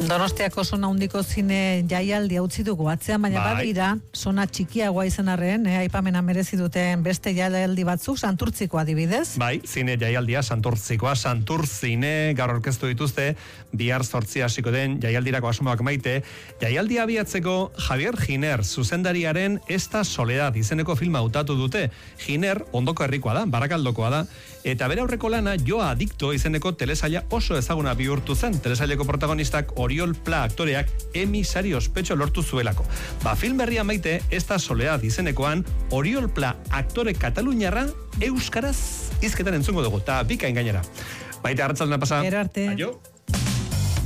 Donostiako Sona Handiko zine jaialdia utzi dugu atzean, baina badira Sona txikiagoa izan arren, aipamena merezi duten beste jaialdi batzuk, Santurtziko adibidez. Bai, zine jaialdia Santurtzikoa, Santurzine gaur aurkeztu dituzte, bihar 8 hasiko den jaialdirako asmoak maite. Jaialdia abiatzeko Javier Giner zuzendariaren Esta Soledad izeneko filma hautatu dute. Giner ondoko herrikoa da, Barakaldokoa da, eta bere aurreko lana Joa Adicto izeneko telesaila oso ezaguna bihurtu zen. Telesaileko protagonistak Oriol Pla aktoreak Emmy sari ospetsu lortu zuelako. Film berria maite, Esta Soledad izenekoan Oriol Pla aktore kataluniarra euskaraz hizketan entzungo dugu, eta bikain gainera. Maite, arratzaldena pasa. Gero arte. Aio.